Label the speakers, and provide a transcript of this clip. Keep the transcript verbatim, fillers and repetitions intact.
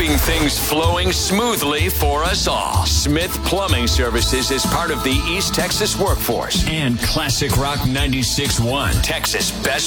Speaker 1: keeping things flowing smoothly for us all. Smith Plumbing Services is part of the East Texas workforce. And Classic Rock ninety-six point one, Texas' best